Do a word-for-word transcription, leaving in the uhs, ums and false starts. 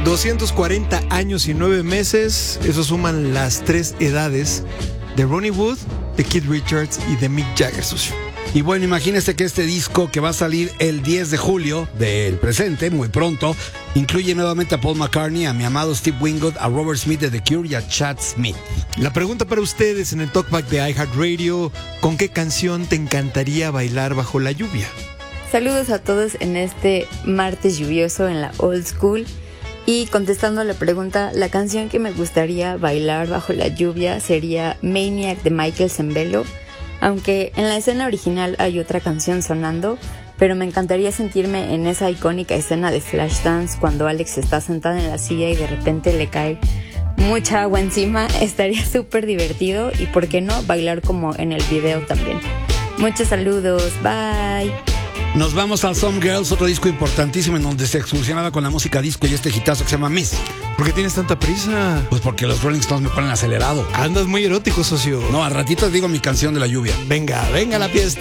doscientos cuarenta años y nueve meses. Eso suman las tres edades de Ronnie Wood, de Keith Richards y de Mick Jagger, socio. Y bueno, imagínese que este disco, que va a salir el diez de julio del presente, muy pronto, incluye nuevamente a Paul McCartney, a mi amado Steve Winwood, a Robert Smith de The Cure y a Chad Smith. La pregunta para ustedes en el Talkback de iHeartRadio: ¿con qué canción te encantaría bailar bajo la lluvia? Saludos a todos en este martes lluvioso en la Old School. Y contestando a la pregunta, la canción que me gustaría bailar bajo la lluvia sería Maniac de Michael Sembello. Aunque en la escena original hay otra canción sonando, pero me encantaría sentirme en esa icónica escena de Flashdance cuando Alex está sentada en la silla y de repente le cae mucha agua encima. Estaría súper divertido y, ¿por qué no?, bailar como en el video también. Muchos saludos, bye. Nos vamos al Some Girls, otro disco importantísimo en donde se excursionaba con la música disco y este hitazo que se llama Miss. ¿Por qué tienes tanta prisa? Pues porque los Rolling Stones me ponen acelerado. Andas muy erótico, socio. No, al ratito digo mi canción de la lluvia. Venga, venga la fiesta.